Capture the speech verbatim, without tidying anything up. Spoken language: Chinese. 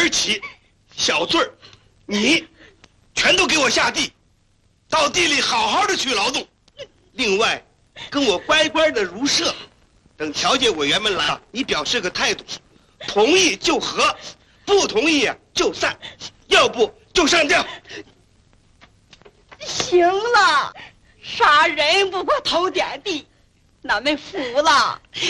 儿起，小醉儿，你全都给我下地，到地里好好的去劳动。另外，跟我乖乖的如舍。等调解委员们来，你表示个态度，同意就和，不同意啊就散，要不就上吊。 行了，杀人不过头点地，俺们服了。